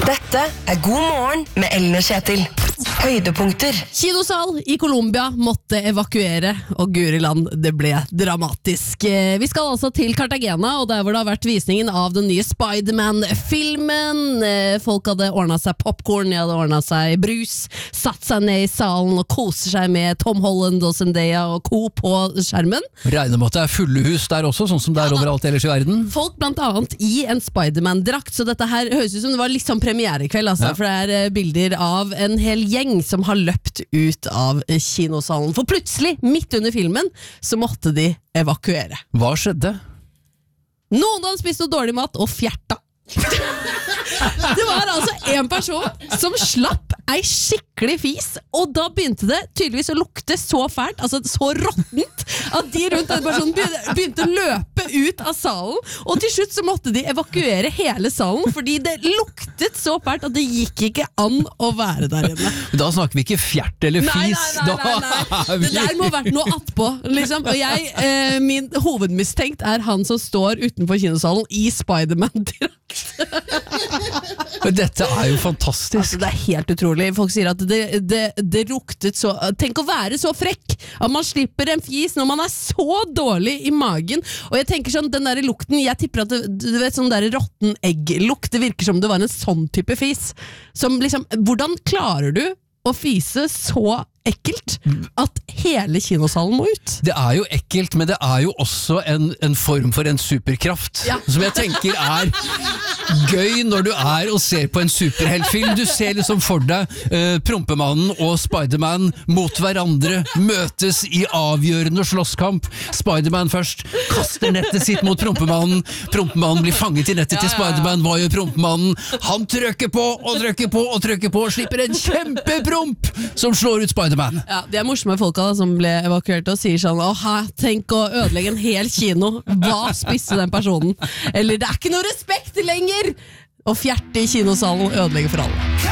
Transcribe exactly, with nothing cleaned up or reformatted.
Dette er God morgen med Ellen og Kjetil. Høydepunkter. Kinosal i Colombia måtte evakuere, og Guri land, det ble dramatisk. Vi skal altså til Cartagena, og der hvor det har vært visningen av den nye Spider-Man-filmen. Folk hadde ordnet seg popcorn, de hadde ordnet seg brus, satt seg ned i salen og koser seg med Tom Holland og Zendaya og co på skjermen. Regner med at det er fulle hus der også, sånn som det er ja, overalt ellers i verden. Folk blant annet i en Spider-Man-drakt, så dette her høres ut som det var litt sånn premierekveld, altså, ja. For det er bilder av en hel gjeng som har løpt ut av kinosalen. For plutselig, midt under filmen, så måtte de evakuere. Hva skjedde? Noen hadde spist noe dårlig mat og fjerta. Det var altså en person som slapp ei skikkelig fis, og da begynte det tydeligvis å lukte så fælt, altså så råttent, at de rundt den personen begynte, begynte å løpe ut av salen, og til slutt så måtte de evakuere hele salen, fordi det luktet så fælt at det gikk ikke an å være der inne. Da snakker vi ikke fjert eller fis. Nei, nei, nei, nei, nei. Det der må ha vært noe attpå, liksom. Og jeg, eh, min hovedmistenkt er han som står utenfor kinosalen i Spider-Man-drakt. Dette er jo fantastisk. Altså, det er helt utrolig. Folk sier at det, det, det luktet så. Tenk å være så frekk at man slipper en fis når man er så dårlig i magen. Og jeg tenker sånn, den der lukten, jeg tipper at det, du vet, sånn der råtten egg-lukt, det virker som det var en sånn type fis. Som liksom, hvordan klarer du å fise så ekkelt at hele kinosalen må ut? Det er jo ekkelt, men det er jo også en, en form for en superkraft, ja. Som jeg tenker er gøy når du er og ser på en superheltfilm. Du ser liksom for deg uh, Prompemannen og Spider-Man mot hverandre, møtes i avgjørende slåsskamp. Spider-Man først kaster nettet sitt mot Prompemannen. Prompemannen blir fanget i nettet ja, til Spider-Man. Hva gjør Prompemannen? Han trykker på og trykker på og trykker på og slipper en kjempepromp som slår ut Spider-Man. Ja, de er morsomme folka da, som ble evakuert og sier sånn, åh, tenk å ødelegge en hel kino. Hva spiste den personen? Eller det er ikke noe respekt lenger! Og fjerte i kinosalen ødelegger for alle.